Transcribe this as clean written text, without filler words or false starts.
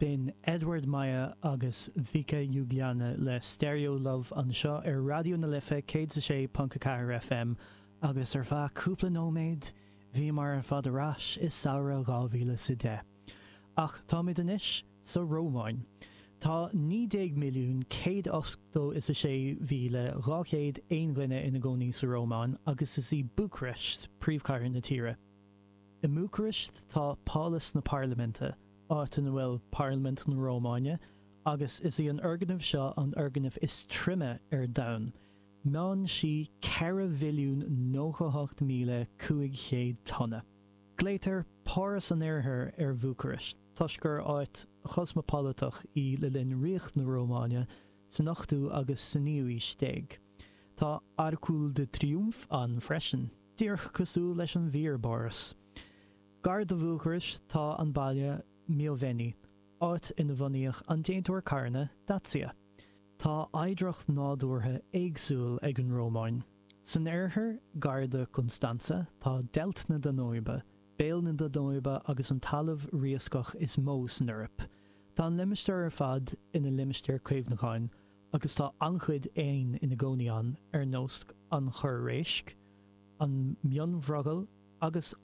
Bin Edward Maya agus Vika Juliana le Stereo Love an seo Radio na Lifa 106.4 FM agus bha cúpla nóméid bhí mar fad arás is saoire gáhíle sa de. Ach tá mid inis sa Rómáin. Tá 90 milliún 180 is a sé bhíle 201 glunne ina gcónaí sa Rómáin agus is í Bucharest príomhchathair na tíre. I Bucharest tá Pálas na Parlamente áit na bhfuil Parliament na Rómáine agus is í an organamh seo an organamh is trimme domhan. Meán si 4 mhilliún 98 míle 500 tonna. Gléitar páras an airthir Bucharest, tuisgur áit chosmopolitach í le linn riocht na Rómáine san 8ú agus san 9ú stéig. Tá Arcúil de Triúmf an freisin, díoch cosú leis an bhíor báras. Gar de Bucharest tá an baile Mioveni, áit ina bhunaíoch an déantúir carna Dacia. Tá aidracht nádúirtha éagsúil ag an Rómáin. San airthir gar de Constanza tá deilt na Danóibe, béal na Danóibe agus an talamh riascach is mó san Eorp. Tá an limistéir ar fad ina limistéir Cuimhneacháin agus tá anchuid éin ina gcónaí an ar nósc an chur réisc, an mionbhreagal agus